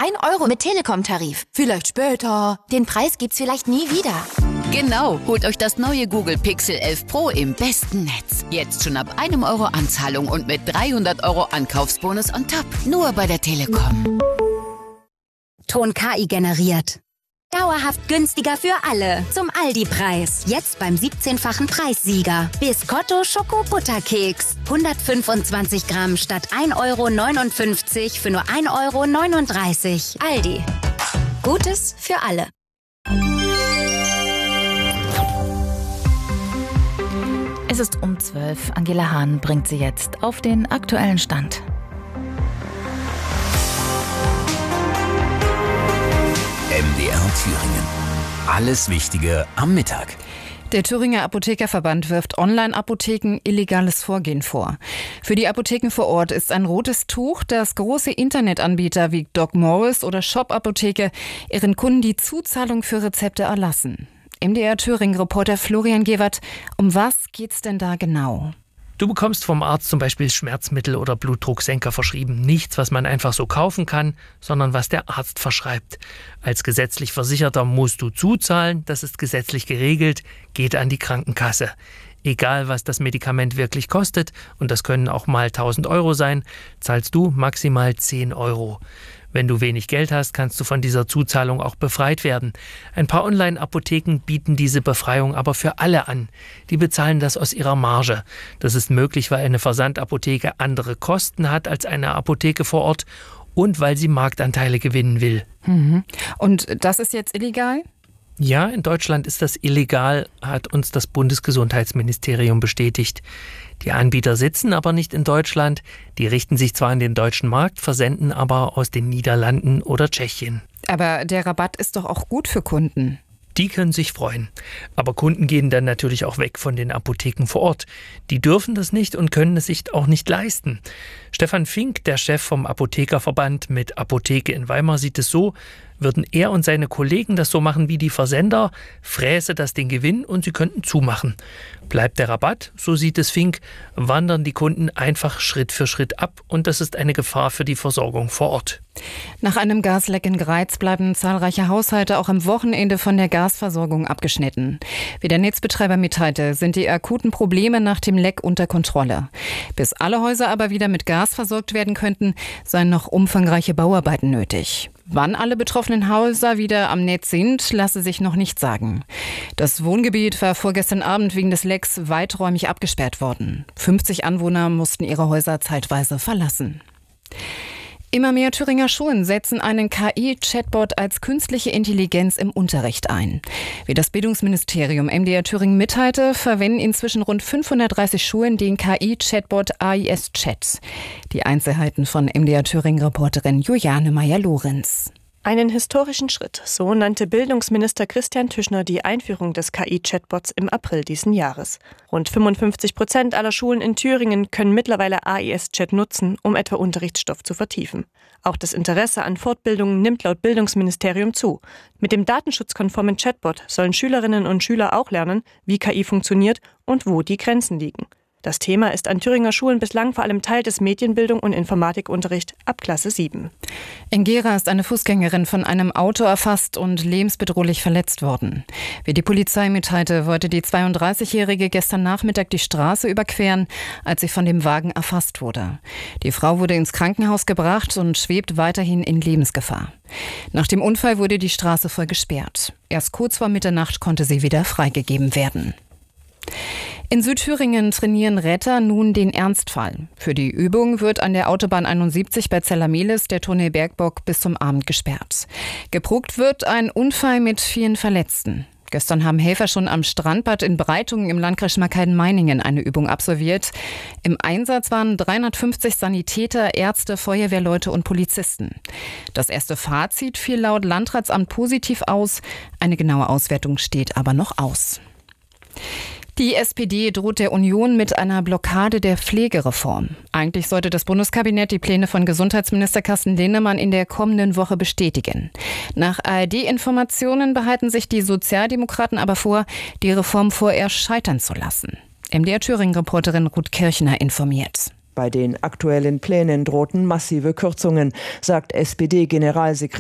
1 € mit Telekom-Tarif. Vielleicht später. Den Preis gibt's vielleicht nie wieder. Genau, holt euch das neue Google Pixel 11 Pro im besten Netz. Jetzt schon ab 1 € Anzahlung und mit 300 € Ankaufsbonus on top. Nur bei der Telekom. Ton KI generiert. Dauerhaft günstiger für alle. Zum Aldi-Preis. Jetzt beim 17-fachen Preissieger. Biscotto Schoko-Butterkeks. 125 Gramm statt 1,59 € für nur 1,39 €. Aldi. Gutes für alle. Es ist um 12. Angela Hahn bringt Sie jetzt auf den aktuellen Stand. MDR Thüringen. Alles Wichtige am Mittag. Der Thüringer Apothekerverband wirft Online-Apotheken illegales Vorgehen vor. Für die Apotheken vor Ort ist ein rotes Tuch, dass große Internetanbieter wie Doc Morris oder Shop Apotheke ihren Kunden die Zuzahlung für Rezepte erlassen. MDR Thüringen-Reporter Florian Gewert, um was geht's denn da genau? Du bekommst vom Arzt zum Beispiel Schmerzmittel oder Blutdrucksenker verschrieben. Nichts, was man einfach so kaufen kann, sondern was der Arzt verschreibt. Als gesetzlich Versicherter musst du zuzahlen, das ist gesetzlich geregelt, geht an die Krankenkasse. Egal, was das Medikament wirklich kostet, und das können auch mal 1.000 € sein, zahlst du maximal 10 €. Wenn du wenig Geld hast, kannst du von dieser Zuzahlung auch befreit werden. Ein paar Online-Apotheken bieten diese Befreiung aber für alle an. Die bezahlen das aus ihrer Marge. Das ist möglich, weil eine Versandapotheke andere Kosten hat als eine Apotheke vor Ort und weil sie Marktanteile gewinnen will. Und das ist jetzt illegal? Ja, in Deutschland ist das illegal, hat uns das Bundesgesundheitsministerium bestätigt. Die Anbieter sitzen aber nicht in Deutschland. Die richten sich zwar an den deutschen Markt, versenden aber aus den Niederlanden oder Tschechien. Aber der Rabatt ist doch auch gut für Kunden. Die können sich freuen. Aber Kunden gehen dann natürlich auch weg von den Apotheken vor Ort. Die dürfen das nicht und können es sich auch nicht leisten. Stefan Fink, der Chef vom Apothekerverband mit Apotheke in Weimar, sieht es so: Würden er und seine Kollegen das so machen wie die Versender, fräse das den Gewinn und sie könnten zumachen. Bleibt der Rabatt, so sieht es Fink, wandern die Kunden einfach Schritt für Schritt ab und das ist eine Gefahr für die Versorgung vor Ort. Nach einem Gasleck in Greiz bleiben zahlreiche Haushalte auch am Wochenende von der Gasversorgung abgeschnitten. Wie der Netzbetreiber mitteilte, sind die akuten Probleme nach dem Leck unter Kontrolle. Bis alle Häuser aber wieder mit Gas versorgt werden könnten, seien noch umfangreiche Bauarbeiten nötig. Wann alle betroffenen Häuser wieder am Netz sind, lasse sich noch nicht sagen. Das Wohngebiet war vorgestern Abend wegen des Lecks weiträumig abgesperrt worden. 50 Anwohner mussten ihre Häuser zeitweise verlassen. Immer mehr Thüringer Schulen setzen einen KI-Chatbot als künstliche Intelligenz im Unterricht ein. Wie das Bildungsministerium MDR Thüringen mitteilte, verwenden inzwischen rund 530 Schulen den KI-Chatbot AIS Chat. Die Einzelheiten von MDR Thüringen-Reporterin Juliane Meyer-Lorenz. Einen historischen Schritt, so nannte Bildungsminister Christian Tüschner die Einführung des KI-Chatbots im April diesen Jahres. Rund 55% aller Schulen in Thüringen können mittlerweile AIS-Chat nutzen, um etwa Unterrichtsstoff zu vertiefen. Auch das Interesse an Fortbildungen nimmt laut Bildungsministerium zu. Mit dem datenschutzkonformen Chatbot sollen Schülerinnen und Schüler auch lernen, wie KI funktioniert und wo die Grenzen liegen. Das Thema ist an Thüringer Schulen bislang vor allem Teil des Medienbildung- und Informatikunterricht ab Klasse 7. In Gera ist eine Fußgängerin von einem Auto erfasst und lebensbedrohlich verletzt worden. Wie die Polizei mitteilte, wollte die 32-Jährige gestern Nachmittag die Straße überqueren, als sie von dem Wagen erfasst wurde. Die Frau wurde ins Krankenhaus gebracht und schwebt weiterhin in Lebensgefahr. Nach dem Unfall wurde die Straße voll gesperrt. Erst kurz vor Mitternacht konnte sie wieder freigegeben werden. In Südthüringen trainieren Retter nun den Ernstfall. Für die Übung wird an der Autobahn 71 bei Zellermelis der Tunnel Bergbock bis zum Abend gesperrt. Geprobt wird ein Unfall mit vielen Verletzten. Gestern haben Helfer schon am Strandbad in Breitungen im Landkreis Schmalkalden-Meiningen eine Übung absolviert. Im Einsatz waren 350 Sanitäter, Ärzte, Feuerwehrleute und Polizisten. Das erste Fazit fiel laut Landratsamt positiv aus. Eine genaue Auswertung steht aber noch aus. Die SPD droht der Union mit einer Blockade der Pflegereform. Eigentlich sollte das Bundeskabinett die Pläne von Gesundheitsminister Carsten Linnemann in der kommenden Woche bestätigen. Nach ARD-Informationen behalten sich die Sozialdemokraten aber vor, die Reform vorerst scheitern zu lassen. MDR Thüringen-Reporterin Ruth Kirchner informiert. Bei den aktuellen Plänen drohten massive Kürzungen, sagt SPD-Generalsekretär